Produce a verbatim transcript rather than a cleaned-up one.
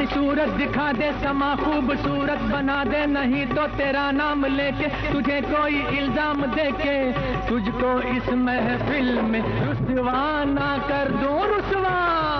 अपनी सूरत दिखा दे, समा खूबसूरत बना दे, नहीं तो तेरा नाम लेके तुझे कोई इल्जाम देके तुझको इस महफिल में रुसवा ना कर दूं, रुसवा